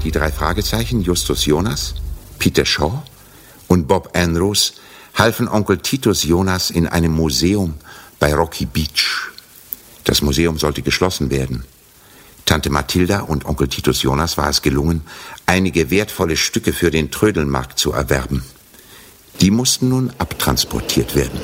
die 3 Fragezeichen, Justus Jonas, Peter Shaw und Bob Andrews halfen Onkel Titus Jonas in einem Museum bei Rocky Beach. Das Museum sollte geschlossen werden. Tante Mathilda und Onkel Titus Jonas war es gelungen, einige wertvolle Stücke für den Trödelmarkt zu erwerben. Die mussten nun abtransportiert werden.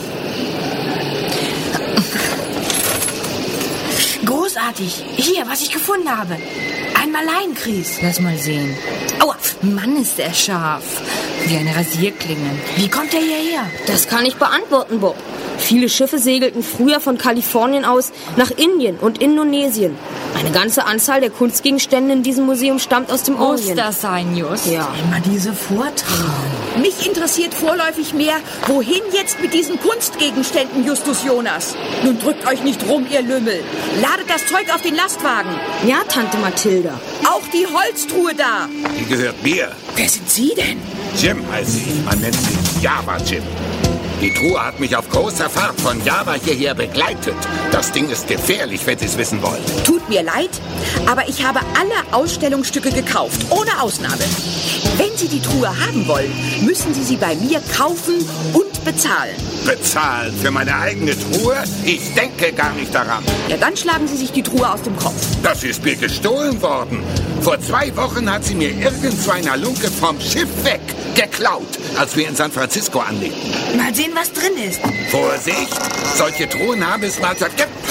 Großartig. Hier, was ich gefunden habe. Ein Malaiengrieß. Lass mal sehen. Aua, Mann, ist der scharf. Wie eine Rasierklinge. Wie kommt der hierher? Das kann ich beantworten, Bob. Viele Schiffe segelten früher von Kalifornien aus nach Indien und Indonesien. Eine ganze Anzahl der Kunstgegenstände in diesem Museum stammt aus dem Orient. Muss das sein, Just? Ja. Immer diese Vorträge. Mich interessiert vorläufig mehr, wohin jetzt mit diesen Kunstgegenständen, Justus Jonas? Nun drückt euch nicht rum, ihr Lümmel. Ladet das Zeug auf den Lastwagen. Ja, Tante Mathilda. Auch die Holztruhe da. Die gehört mir. Wer sind Sie denn? Jim heiße ich. Man nennt mich Java Jim. Die Truhe hat mich auf großer Fahrt von Java hierher begleitet. Das Ding ist gefährlich, wenn Sie es wissen wollen. Tut mir leid, aber ich habe alle Ausstellungsstücke gekauft, ohne Ausnahme. Wenn Sie die Truhe haben wollen, müssen Sie sie bei mir kaufen und bezahlen. Bezahlen für meine eigene Truhe? Ich denke gar nicht daran. Ja, dann schlagen Sie sich die Truhe aus dem Kopf. Das ist mir gestohlen worden. Vor 2 Wochen hat sie mir irgend so eine Halunke vom Schiff weg geklaut, als wir in San Francisco anlegten. Mal sehen, was drin ist. Vorsicht! Solche Truhen haben es mal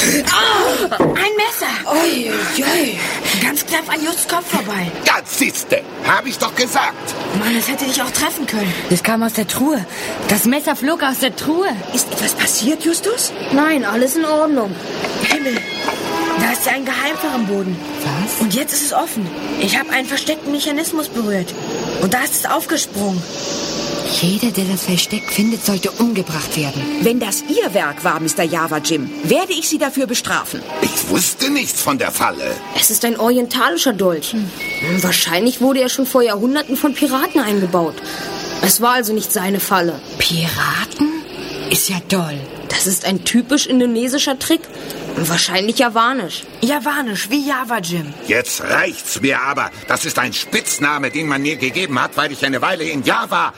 Ein Messer. Ui. Ganz knapp an Justs Kopf vorbei. Das siehste, habe ich doch gesagt. Mann, das hätte dich auch treffen können. Das kam aus der Truhe. Das Messer flog aus der Truhe. Ist etwas passiert, Justus? Nein, alles in Ordnung. Himmel, da ist ja ein Geheimfach im Boden. Was? Und jetzt ist es offen. Ich habe einen versteckten Mechanismus berührt. Und da ist es aufgesprungen. Jeder, der das Versteck findet, sollte umgebracht werden. Wenn das Ihr Werk war, Mr. Java Jim, werde ich Sie dafür bestrafen. Ich wusste nichts von der Falle. Es ist ein orientalischer Dolch. Wahrscheinlich wurde er schon vor Jahrhunderten von Piraten eingebaut. Es war also nicht seine Falle. Piraten? Ist ja toll. Das ist ein typisch indonesischer Trick. Wahrscheinlich javanisch. Javanisch, wie Java Jim. Jetzt reicht's mir aber. Das ist ein Spitzname, den man mir gegeben hat, weil ich eine Weile in Java